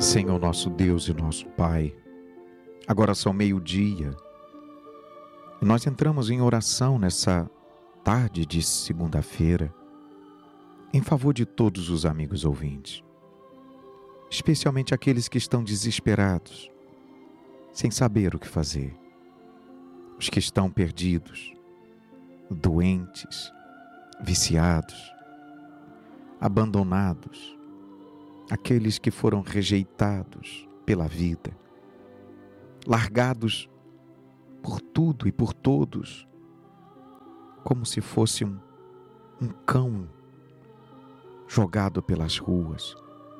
Senhor nosso Deus e nosso Pai, agora são meio-dia e nós entramos em oração nessa tarde de segunda-feira em favor de todos os amigos ouvintes, especialmente aqueles que estão desesperados, sem saber o que fazer, os que estão perdidos, doentes, viciados, abandonados, aqueles que foram rejeitados pela vida, largados por tudo e por todos, como se fosse um cão jogado pelas ruas.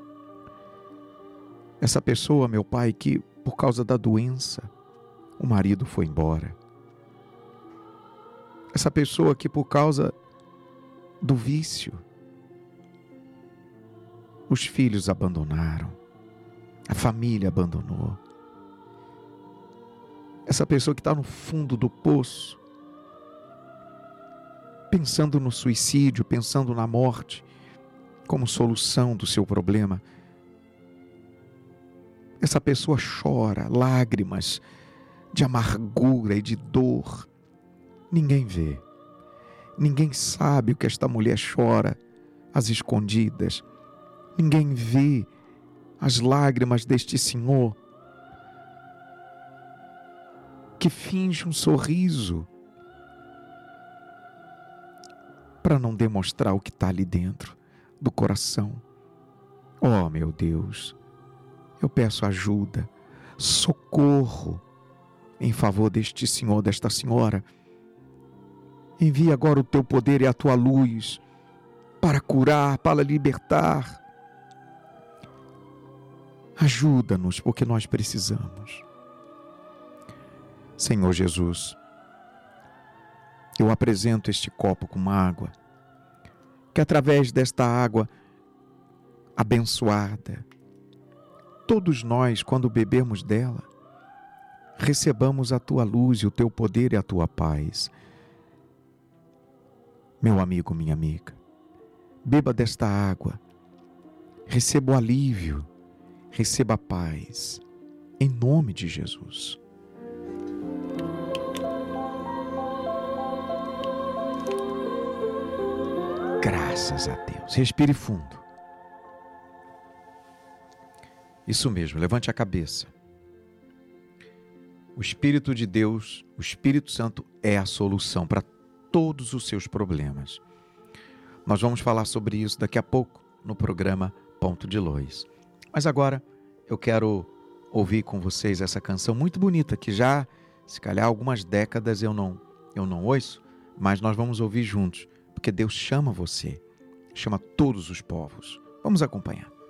Essa pessoa, meu Pai, que por causa da doença, o marido foi embora. Essa pessoa que por causa do vício, os filhos abandonaram, a família abandonou. Essa pessoa que está no fundo do poço, pensando no suicídio, pensando na morte, como solução do seu problema. Essa pessoa chora lágrimas de amargura e de dor. Ninguém vê, ninguém sabe o que esta mulher chora às escondidas. Ninguém vê as lágrimas deste senhor que finge um sorriso para não demonstrar o que está ali dentro do coração. Oh, meu Deus, eu peço ajuda, socorro em favor deste senhor, desta senhora. Envia agora o teu poder e a tua luz para curar, para libertar. Ajuda-nos, porque nós precisamos. Senhor Jesus, eu apresento este copo com água, que através desta água abençoada, todos nós, quando bebermos dela, recebamos a tua luz e o teu poder e a tua paz. Meu amigo, minha amiga, beba desta água, receba o alívio, receba a paz, em nome de Jesus. Graças a Deus. Respire fundo. Isso mesmo, levante a cabeça. O Espírito de Deus, o Espírito Santo é a solução para todos os seus problemas. Nós vamos falar sobre isso daqui a pouco no programa Ponto de Luz. Mas agora eu quero ouvir com vocês essa canção muito bonita que já, se calhar, algumas décadas eu não ouço, mas nós vamos ouvir juntos, porque Deus chama você, chama todos os povos. Vamos acompanhar.